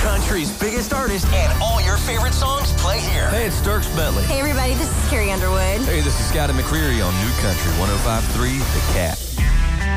Country's biggest artist and all your favorite songs play here. Hey, it's Dierks Bentley. Hey, everybody, this is Carrie Underwood. Hey, this is Scotty McCreery on New Country 105.3 The Cat.